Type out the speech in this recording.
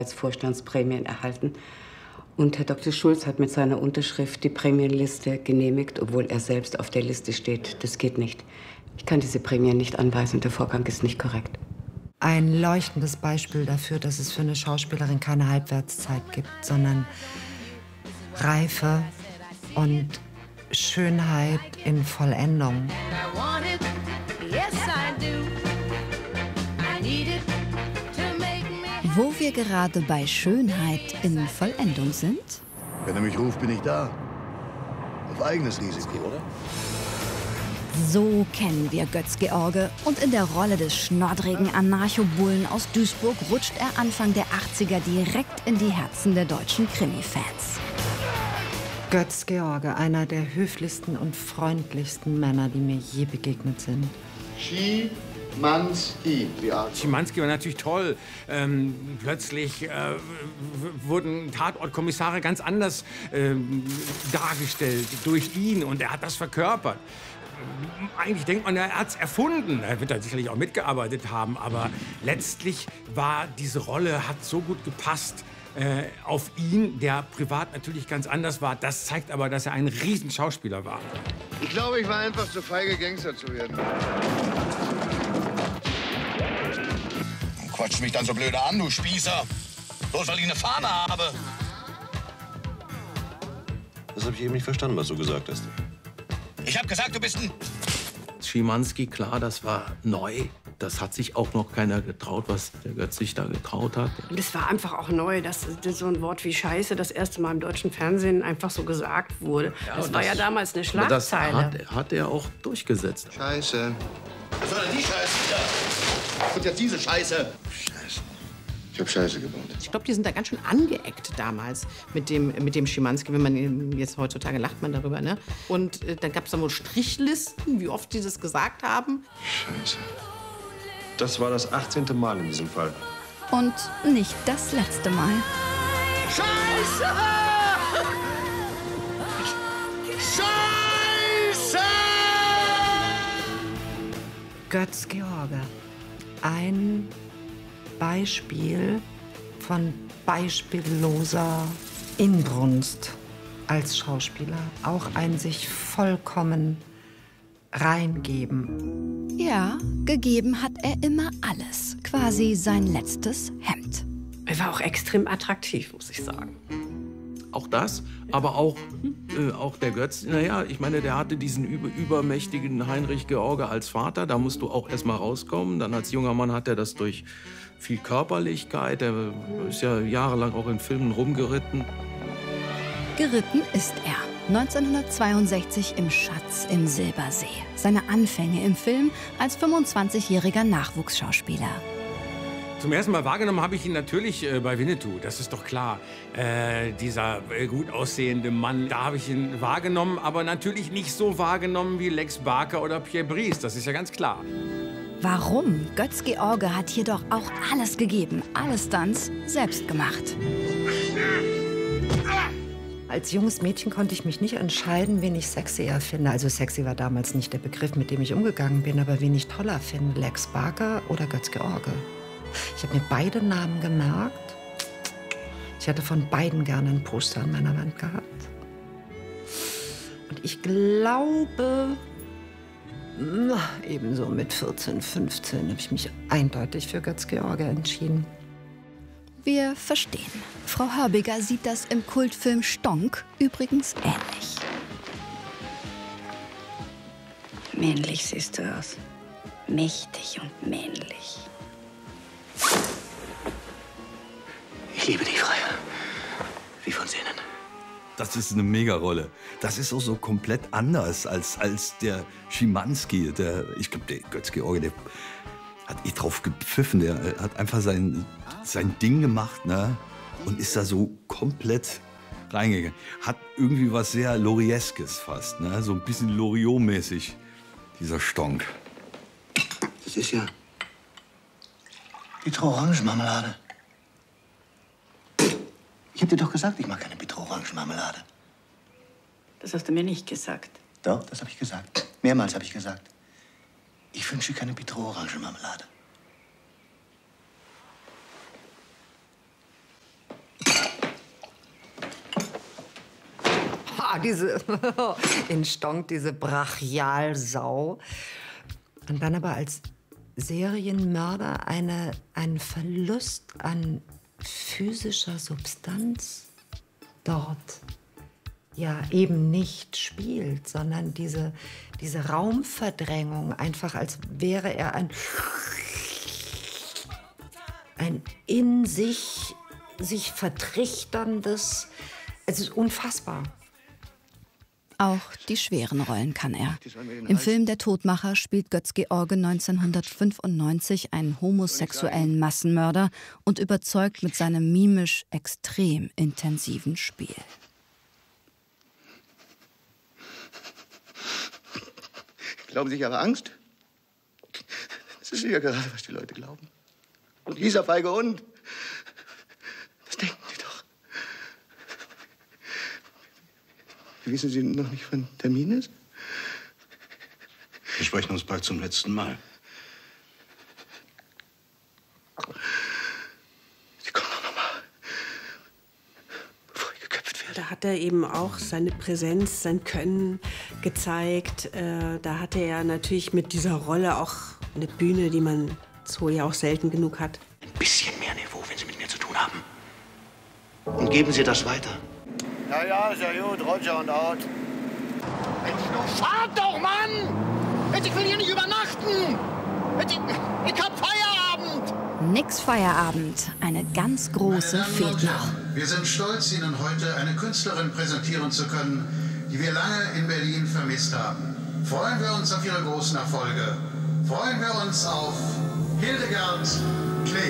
als Vorstandsprämien erhalten. Und Herr Dr. Schulz hat mit seiner Unterschrift die Prämienliste genehmigt, obwohl er selbst auf der Liste steht. Das geht nicht. Ich kann diese Prämien nicht anweisen. Der Vorgang ist nicht korrekt. Ein leuchtendes Beispiel dafür, dass es für eine Schauspielerin keine Halbwertszeit gibt, sondern Reife und Schönheit in Vollendung. Wo wir gerade bei Schönheit in Vollendung sind? Wenn er mich ruft, bin ich da. Auf eigenes Risiko, oder? So kennen wir Götz-George. Und in der Rolle des schnoddrigen Anarchobullen aus Duisburg rutscht er Anfang der 80er direkt in die Herzen der deutschen Krimi-Fans. Götz-George, einer der höflichsten und freundlichsten Männer, die mir je begegnet sind. Schimanski. Schimanski war natürlich toll. Plötzlich wurden Tatortkommissare ganz anders dargestellt durch ihn. Und er hat das verkörpert. Eigentlich denkt man, er hat es erfunden. Er wird da sicherlich auch mitgearbeitet haben. Aber letztlich war diese Rolle, hat so gut gepasst auf ihn, der privat natürlich ganz anders war. Das zeigt aber, dass er ein Riesenschauspieler war. Ich glaube, ich war einfach zu feige, Gangster zu werden. Quatsch mich dann so blöde an, du Spießer. Bloß weil ich eine Fahne habe. Das habe ich eben nicht verstanden, was du gesagt hast. Ich habe gesagt, du bist ein... Schimanski, klar, das war neu. Das hat sich auch noch keiner getraut, was der Götz sich da getraut hat. Und es war einfach auch neu, dass so ein Wort wie Scheiße das erste Mal im deutschen Fernsehen einfach so gesagt wurde. Ja, das war ja damals eine Schlagzeile. Das hat er auch durchgesetzt. Scheiße. Was war denn die Scheiße wieder? Und jetzt diese Scheiße. Scheiße. Ich habe Scheiße gebaut. Ich glaube, die sind da ganz schön angeeckt damals mit dem Schimanski. Wenn man jetzt heutzutage lacht man darüber, ne? Und dann gab es da wohl Strichlisten, wie oft die das gesagt haben. Scheiße. Das war das 18. Mal in diesem Fall. Und nicht das letzte Mal. Scheiße! Scheiße! Götz-George, ein Beispiel von beispielloser Inbrunst als Schauspieler. Auch ein sich vollkommen reingeben. Ja, gegeben hat er immer alles. Quasi sein letztes Hemd. Er war auch extrem attraktiv, muss ich sagen. Auch das, aber auch der Götz. Naja, ich meine, der hatte diesen übermächtigen Heinrich George als Vater. Da musst du auch erst mal rauskommen. Dann als junger Mann hat er das durch viel Körperlichkeit. Er ist ja jahrelang auch in Filmen rumgeritten. Geritten ist er. 1962 im Schatz im Silbersee. Seine Anfänge im Film als 25-jähriger Nachwuchsschauspieler. Zum ersten Mal wahrgenommen habe ich ihn natürlich bei Winnetou, das ist doch klar. Dieser gut aussehende Mann, da habe ich ihn wahrgenommen, aber natürlich nicht so wahrgenommen wie Lex Barker oder Pierre Brice, das ist ja ganz klar. Warum? Götz-George hat hier doch auch alles gegeben, alle Stunts selbst gemacht. Als junges Mädchen konnte ich mich nicht entscheiden, wen ich sexier finde. Also sexy war damals nicht der Begriff, mit dem ich umgegangen bin, aber wen ich toller finde, Lex Barker oder Götz-George. Ich habe mir beide Namen gemerkt. Ich hätte von beiden gerne ein Poster an meiner Wand gehabt. Und ich glaube, ebenso mit 14, 15 habe ich mich eindeutig für Götz-George entschieden. Wir verstehen. Frau Hörbiger sieht das im Kultfilm Stonk übrigens ähnlich. Männlich siehst du aus. Mächtig und männlich. Ich liebe dich, Freier. Wie von Sinnen. Das ist eine Megarolle. Das ist auch so komplett anders als der Schimanski. Ich glaube, der Götz-George, der hat eh drauf gepfiffen. Der hat einfach sein Ding gemacht, ne? Und ist da so komplett reingegangen. Hat irgendwie was sehr Lorieskes fast, ne? So ein bisschen Loriot-mäßig, dieser Stonk. Das ist ja Bitro-Orangenmarmelade. Ich hab dir doch gesagt, ich mag keine Bitro-Orangenmarmelade. Das hast du mir nicht gesagt. Doch, das habe ich gesagt. Mehrmals habe ich gesagt. Ich wünsche keine Bitro-Orangenmarmelade. diese Instinkt, diese Brachialsau. Und dann aber als Serienmörder einen Verlust an physischer Substanz dort ja eben nicht spielt, sondern diese Raumverdrängung, einfach als wäre er ein in sich vertrichterndes, es ist unfassbar. Auch die schweren Rollen kann er. Im Film Der Todmacher spielt Götz-George 1995 einen homosexuellen Massenmörder und überzeugt mit seinem mimisch extrem intensiven Spiel. Glauben Sie, ich habe Angst? Das ist ja gerade, was die Leute glauben. Und dieser feige Hund, das denken Sie doch. Wissen Sie noch nicht, wann Termin ist? Wir sprechen uns bald zum letzten Mal. Sie kommen doch noch mal, bevor ich geköpft werde. Da hat er eben auch seine Präsenz, sein Können gezeigt. Da hatte er natürlich mit dieser Rolle auch eine Bühne, die man so ja auch selten genug hat. Ein bisschen mehr Niveau, wenn Sie mit mir zu tun haben. Und geben Sie das weiter. Ja, ist ja gut. Roger und out. Mensch, du fahrt doch, Mann! Ich will hier nicht übernachten! Ich hab Feierabend! Nix Feierabend. Eine ganz große fehlt noch. Wir sind stolz, Ihnen heute eine Künstlerin präsentieren zu können, die wir lange in Berlin vermisst haben. Freuen wir uns auf Ihre großen Erfolge. Freuen wir uns auf Hildegard Knef.